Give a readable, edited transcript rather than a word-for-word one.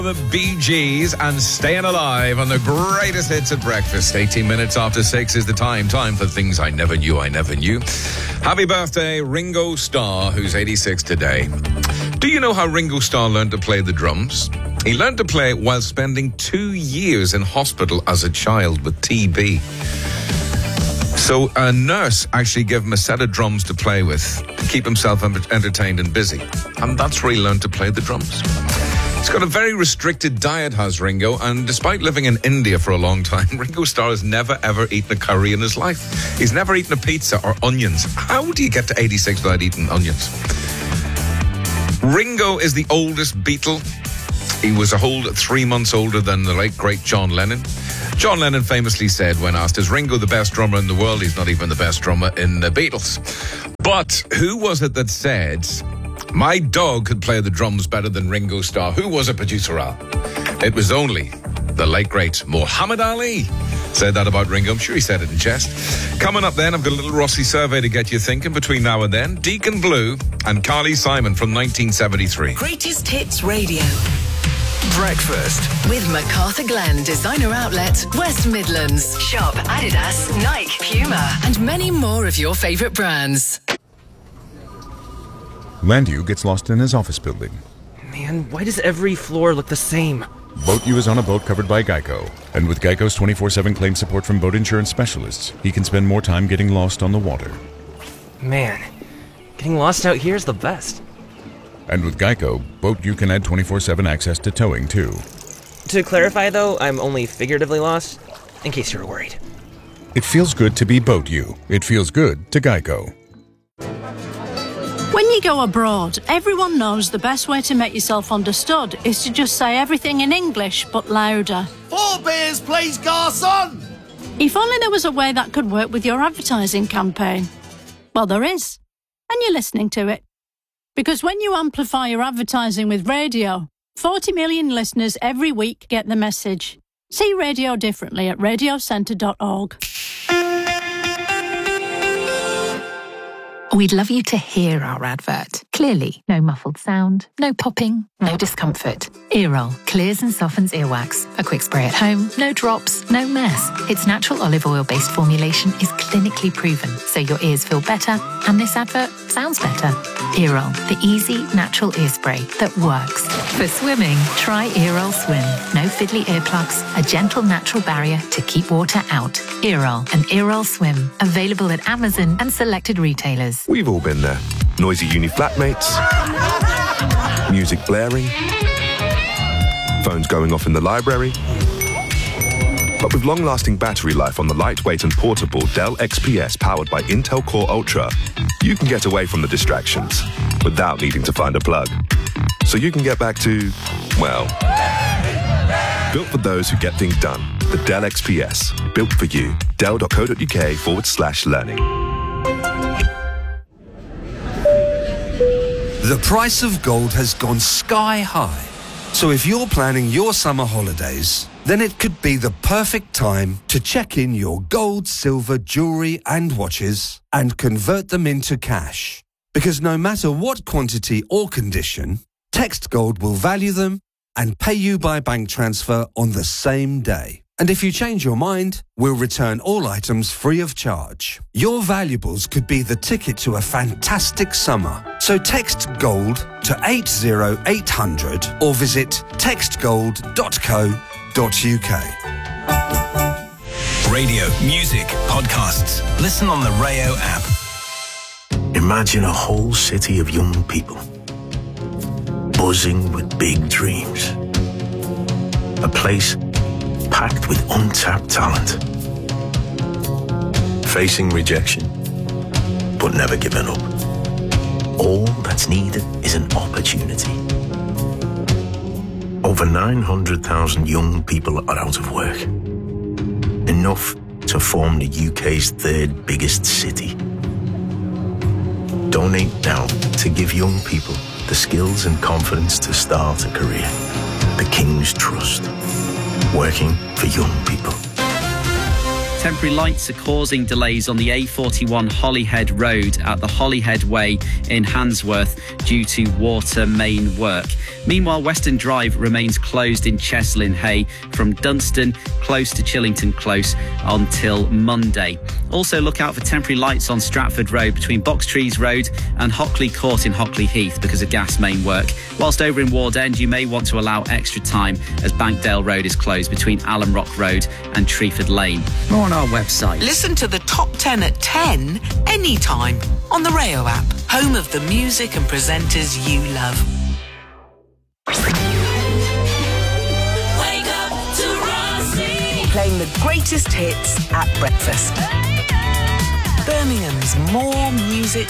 The Bee Gees and Staying Alive on the greatest hits at breakfast. 18 minutes after 6 is the time for things I never knew. Happy birthday, Ringo Starr, who's 86 today. Do you know how Ringo Starr learned to play the drums? He learned to play while spending 2 years in hospital as a child with TB. So a nurse actually gave him a set of drums to play with, to keep himself entertained and busy. And that's where he learned to play the drums. He's got a very restricted diet, has Ringo, and despite living in India for a long time, Ringo Starr has never ever eaten a curry in his life. He's never eaten a pizza or onions. How do you get to 86 without eating onions? Ringo is the oldest Beatle. He was a whole 3 months older than the late, great John Lennon. John Lennon famously said when asked, is Ringo the best drummer in the world? He's not even the best drummer in the Beatles. But who was it that said, my dog could play the drums better than Ringo Starr? Who was it, producer Al? It was only the late, great Muhammad Ali. Said that about Ringo. I'm sure he said it in jest. Coming up then, I've got a little Rossi survey to get you thinking between now and then. Deacon Blue and Carly Simon from 1973. Greatest Hits Radio. Breakfast With MacArthur Glen Designer Outlet, West Midlands. Shop Adidas, Nike, Puma, and many more of your favourite brands. Landu gets lost in his office building. Man, why does every floor look the same? Boat U is on a boat covered by Geico. And with Geico's 24/7 claim support from boat insurance specialists, he can spend more time getting lost on the water. Man, getting lost out here is the best. And with Geico, Boat U can add 24/7 access to towing, too. To clarify, though, I'm only figuratively lost, in case you were worried. It feels good to be Boat U. It feels good to Geico. When you go abroad, everyone knows the best way to make yourself understood is to just say everything in English, but louder. 4 beers, please, garçon! If only there was a way that could work with your advertising campaign. Well, there is. And you're listening to it. Because when you amplify your advertising with radio, 40 million listeners every week get the message. See radio differently at radiocentre.org. We'd love you to hear our advert. Clearly, no muffled sound, no popping, no discomfort. Earol clears and softens earwax. A quick spray at home, no drops, no mess. Its natural olive oil-based formulation is clinically proven, so your ears feel better and this advert sounds better. Earol, the easy, natural ear spray that works. For swimming, try Earol Swim. No fiddly earplugs, a gentle natural barrier to keep water out. Earol and Earol Swim, available at Amazon and selected retailers. We've all been there. Noisy uni flatmates, music blaring, phones going off in the library. But with long-lasting battery life on the lightweight and portable Dell XPS powered by Intel Core Ultra, you can get away from the distractions without needing to find a plug. So you can get back to, well, built for those who get things done. The Dell XPS, built for you. Dell.co.uk/learning. The price of gold has gone sky high. So if you're planning your summer holidays, then it could be the perfect time to check in your gold, silver, jewellery and watches and convert them into cash. Because no matter what quantity or condition, Text Gold will value them and pay you by bank transfer on the same day. And if you change your mind, we'll return all items free of charge. Your valuables could be the ticket to a fantastic summer. So text GOLD to 80800 or visit textgold.co.uk. Radio, music, podcasts. Listen on the Rayo app. Imagine a whole city of young people, buzzing with big dreams. A place packed with untapped talent. Facing rejection, but never giving up. All that's needed is an opportunity. Over 900,000 young people are out of work. Enough to form the UK's third biggest city. Donate now to give young people the skills and confidence to start a career. The King's Trust. Working for young people. Temporary lights are causing delays on the A41 Holyhead Road at the Holyhead Way in Handsworth due to water main work. Meanwhile, Western Drive remains closed in Cheslin Hay from Dunstan close to Chillington Close until Monday. Also, look out for temporary lights on Stratford Road between Box Trees Road and Hockley Court in Hockley Heath because of gas main work. Whilst over in Ward End, you may want to allow extra time as Bankdale Road is closed between Allen Rock Road and Treeford Lane. More on our website. Listen to the top 10 at 10 anytime on the Rayo app, home of the music and presenters you love. Wake up to Rossi. Playing the greatest hits at breakfast. Birmingham's More Music